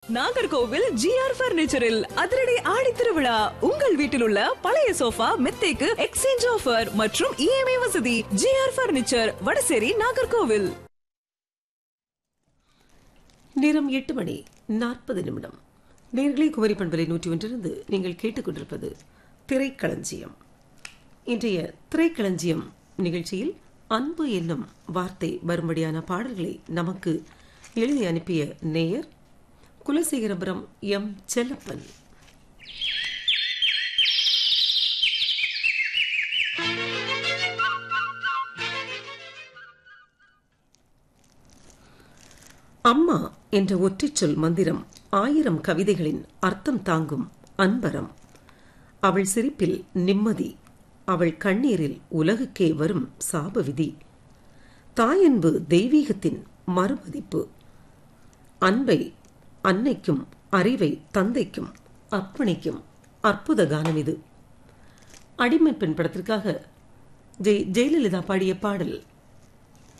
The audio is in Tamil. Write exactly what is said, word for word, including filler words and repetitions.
நாகர்கோவில் ஜிஆர் பர்னிச்சரில் அதிரடி ஆடி திருவிழா. உங்கள் வீட்டில் உள்ள பழைய சோஃபா மெத்தைக்கு எக்ஸ்சேஞ்ச் ஆஃபர் மற்றும் இஎம்ஐ வசதி. GR furniture, Vadasery, Nagercoil. நேரம் எட்டு மணி நாற்பது நிமிடம். நேர்களை குமரி பண்பலை நூற்றி ஒன்றிலிருந்து நீங்கள் கேட்டுக்கொண்டிருப்பது திரைக்களஞ்சியம். இன்றைய திரைக்களஞ்சியம் நிகழ்ச்சியில் அன்பு என்னும் வார்த்தை வரும்படியான பாடல்களை நமக்கு எழுதி அனுப்பிய நேயர் குலசேகரபுரம் எம் செல்லப்பன். அம்மா என்ற ஒற்றைச் சொல் மந்திரம் ஆயிரம் கவிதைகளின் அர்த்தம் தாங்கும் அன்பரம். அவள் சிரிப்பில் நிம்மதி, அவள் கண்ணீரில் உலகுக்கே வரும் சாப விதி. தாயன்பு தெய்வீகத்தின் மறுமதிப்பு. அன்பை அன்னைக்கும் அறிவை தந்தைக்கும் அர்ப்பணிக்கும் அற்புத கானம் இது. அடிமை பெண் படத்திற்காக ஜெய் ஜெயலலிதா பாடிய பாடல்.